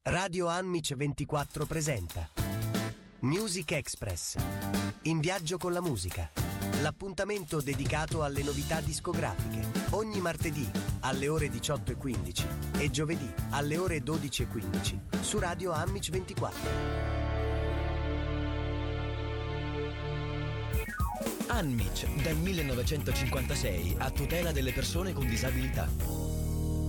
Radio Anmic 24 presenta Music Express. In viaggio con la musica. L'appuntamento dedicato alle novità discografiche. Ogni martedì alle ore 18:15 e giovedì alle ore 12:15 su Radio Anmic 24. Anmic, dal 1956 a tutela delle persone con disabilità.